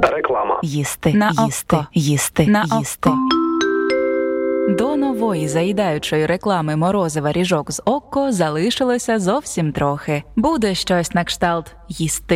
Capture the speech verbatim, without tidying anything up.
Реклама. Їсти, На їсти, око. їсти, На їсти. око. До нової заїдаючої реклами морозива ріжок з Окко залишилося зовсім трохи. Буде щось на кшталт їсти.